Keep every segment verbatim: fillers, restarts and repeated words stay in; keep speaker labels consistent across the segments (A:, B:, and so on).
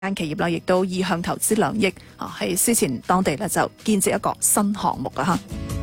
A: 間企業啦，亦都意向投資兩億啊，喺之前當地咧就建設一個新項目㗎吓。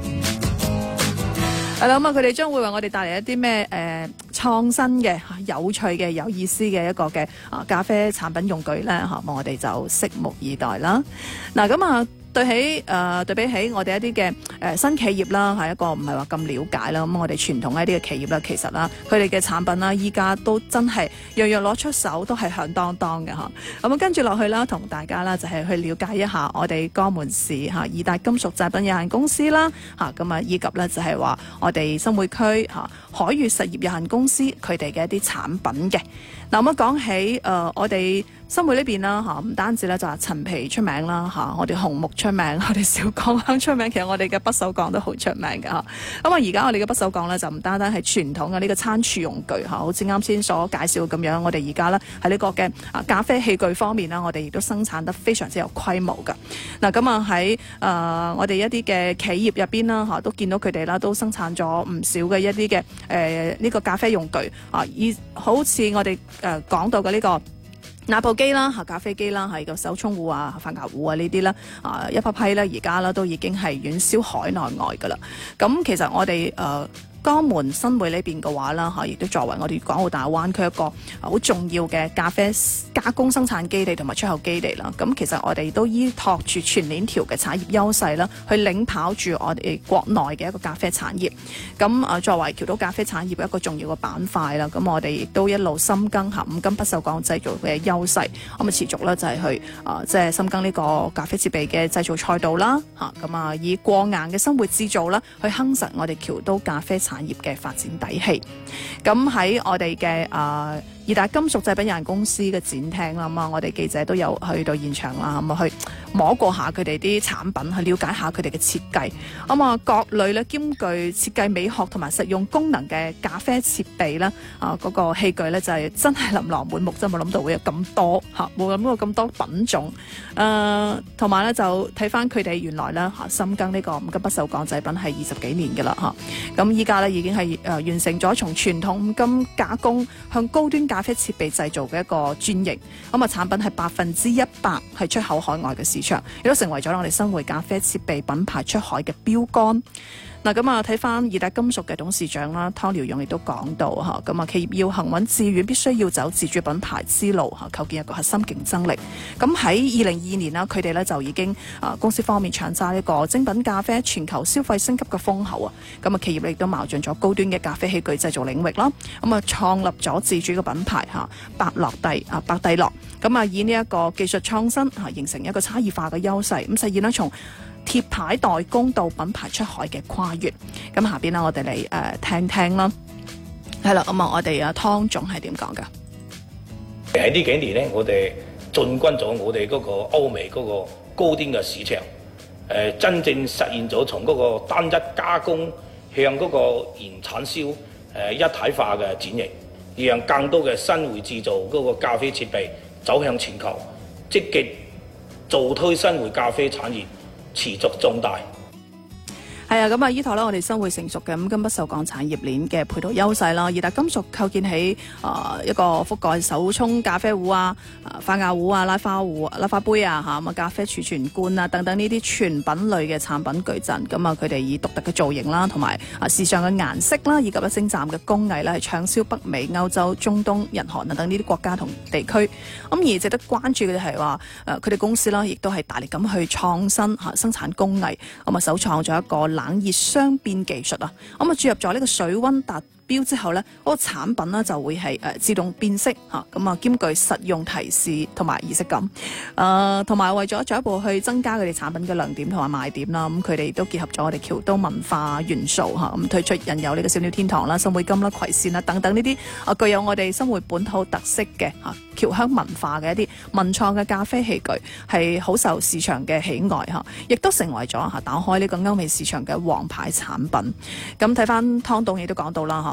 A: 係啦，咁啊，佢哋將會為我哋帶嚟一啲咩誒創新嘅、有趣嘅、有意思嘅一個嘅啊咖啡產品用具咧嚇，咁我哋就拭目以待啦。嗱，咁啊。對起誒、呃、對比起我哋一啲嘅誒新企業啦，係一個唔係話咁了解啦。咁我哋傳統一啲嘅企業啦，其實啦，佢哋嘅產品啦，依家都真係樣樣攞出手都係響當當嘅嚇。咁啊，跟住落去啦，同大家啦就係去了解一下我哋江門市嚇義達金屬製品有限公司啦嚇，咁啊以及咧就係話我哋新會區嚇海悅實業有限公司佢哋嘅一啲產品嘅。嗱，咁啊講起誒、呃、我哋新會呢邊啦嚇，唔單止咧就係陳皮出名啦嚇，我哋紅木出名，我哋小鋼香出名，其實我哋嘅不鏽鋼都好出名嘅嚇。咁啊而家我哋嘅不鏽鋼咧就唔單單係傳統嘅呢個餐廚用具嚇，好似啱先所介紹咁樣，我哋而家咧喺呢個嘅啊咖啡器具方面啦，我哋亦都生產得非常之有規模嘅。嗱咁啊喺誒我哋一啲嘅企業入邊啦嚇，都見到佢哋啦都生產咗唔少嘅一啲嘅誒呢個咖啡用具啊，以好似我哋誒講到嘅呢個壓泡機啦、咖啡機啦、係個手沖壺啊、發酵壺啊呢啲啦，啊一批批咧而家啦都已經係遠銷海內外噶啦。咁其實我哋誒。呃江門新會呢邊嘅話啦，嚇，亦都作為我哋粵港澳大灣區一個好重要嘅咖啡加工生產基地同埋出口基地啦。咁其實我哋都依託住全鏈條嘅產業優勢啦，去領跑住我哋國內嘅一個咖啡產業。咁啊，作為橋島咖啡產業一個重要嘅板塊啦，咁我哋亦都一路深耕下五金不鏽鋼製造嘅優勢，咁啊持續咧就係去啊即係深耕呢個咖啡設備嘅製造賽道啦，嚇咁啊以過硬嘅生活製造啦，去夯實我哋橋島咖啡產業嘅發展底氣。咁喺我哋嘅啊義達金屬製品有限公司嘅展廳啦，咁啊我哋記者都有去到現場啦，咁啊去摸過下佢哋啲產品，去了解下佢哋嘅設計。咁啊各類咧兼具設計美學同埋實用功能嘅咖啡設備啦，啊嗰個器具咧就係真係琳琅滿目，真冇諗到會有咁多嚇，冇諗過咁多品種。誒同埋咧就睇翻佢哋原來咧嚇深耕呢個五金不鏽鋼製品係二十幾年嘅啦嚇。咁依家咧已經係誒完成咗從傳統五金加工向高端咖啡設備製造嘅一個轉型。咁啊產品係百分之一百係出口海外嘅市場，亦都成為咗我哋新會咖啡設備品牌出海嘅標杆。嗱咁啊，睇翻義達金屬嘅董事長啦，湯遼勇亦都講到嚇，咁啊企業要行穩致遠，必須要走自主品牌之路嚇，構建一個核心競爭力。咁喺二零二二年啦，佢哋咧就已經啊公司方面搶揸呢個精品咖啡全球消費升級嘅風口啊。咁啊企業亦都瞄準咗高端嘅咖啡器具製造領域啦。咁啊創立咗自主嘅品牌嚇，百樂蒂啊百蒂樂。咁啊以呢一個技術創新嚇形成一個差異化嘅優勢，咁實現啦從貼牌代工到品牌出海嘅跨越。咁下邊啦，我哋嚟誒聽聽啦。係啦，咁啊，我哋啊湯總係點講噶？
B: 喺呢幾年咧，我哋進軍咗我哋嗰個歐美嗰個高端嘅市場，誒、呃、真正實現咗從嗰個單一加工向嗰個原產銷誒、呃、一體化嘅轉型，讓更多嘅新會製造嗰個咖啡設備走向全球，積極助推新會咖啡產業持續壯大。
A: 係啊，咁啊依託咧，我哋新會成熟嘅五金不鏽鋼產業鏈嘅配套優勢啦，義達金屬構建起啊、呃、一個覆蓋手沖咖啡壺啊、發酵壺啊、拉花壺、拉花杯啊嚇咁啊咖啡儲存罐啊等等呢啲全品類嘅產品矩陣。咁啊佢哋以獨特嘅造型啦，同埋啊時尚嘅顏色啦，以及一精湛嘅工藝啦，係暢銷北美、歐洲、中東、日韓等等呢啲國家同地區。咁而值得關注嘅係話誒佢哋公司啦，亦都係大力咁去創新嚇生產工藝，咁啊首創咗一個冷熱雙變技術啊，咁啊注入咗呢個水溫達標之後呢，嗰、那個產品呢就會係誒自動變色嚇，咁啊兼具實用提示同埋儀式感，誒同埋為咗進一步去增加佢哋產品嘅亮點同埋賣點啦，咁佢哋都結合咗我哋橋島文化元素嚇，咁、啊、推出印有呢個小鳥天堂啦、新會金啦、葵扇啦等等呢啲啊具有我哋新會本土特色嘅嚇僑鄉文化嘅一啲文創嘅咖啡器具，係好受市場嘅喜愛嚇，亦都成為咗嚇打開呢個歐美市場嘅王牌產品。咁睇翻湯董亦都講到啦嚇。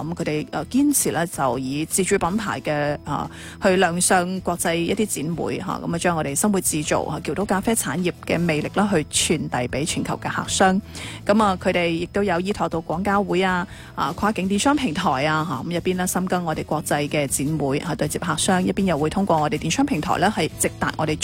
A: 咁佢哋誒堅持咧就以自主品牌嘅啊去亮相國際一啲展會嚇，咁啊將我哋生活製造嚇叫到咖啡產業嘅魅力啦，去傳遞俾全球嘅客商。咁啊，佢哋亦都有依託到廣交會啊、啊跨境電商平台啊嚇，咁一邊呢深耕我哋國際嘅展會嚇對接客商，一邊又會通過我哋電商平台咧係直達我哋